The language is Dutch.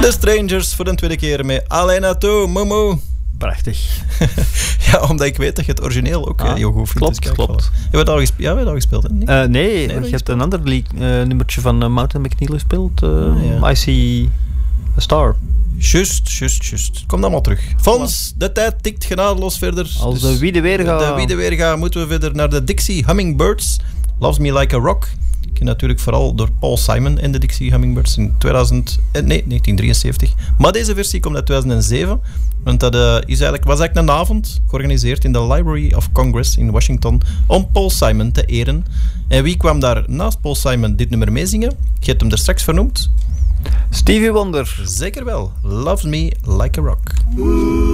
The Strangers voor de tweede keer met Alaina To, Momo. Prachtig. Ja, omdat ik weet dat je het origineel ook heel goed vindt. Klopt. Je hebt al gespeeld, hè? Nee, je hebt een ander nummertje van Mountain McNeil gespeeld. I See a Star. Just. Kom dan maar terug. Fons, de tijd tikt genadeloos verder. Als de wie de weer gaat. Moeten we verder naar de Dixie Hummingbirds. Loves Me Like a Rock. Ik ken natuurlijk vooral door Paul Simon en de Dixie Hummingbirds in 1973. Maar deze versie komt uit 2007. Want dat was eigenlijk een avond georganiseerd in de Library of Congress in Washington om Paul Simon te eren. En wie kwam daar naast Paul Simon dit nummer meezingen? Je hebt hem er straks vernoemd. Stevie Wonder. Zeker wel. Loves Me Like a Rock.